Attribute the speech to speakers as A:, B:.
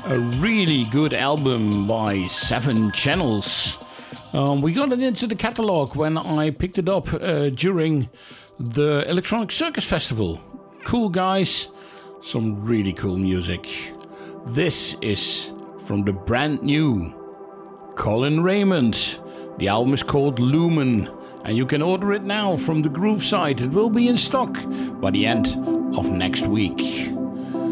A: A really good album by Seven Channels. We got it into the catalog when I picked it up during the Electronic Circus Festival. Cool guys, some really cool music. This is from the brand new Colin Raymond. The album is called Lumen, and you can order it now from the Groove site. It will be in stock by the end of next week.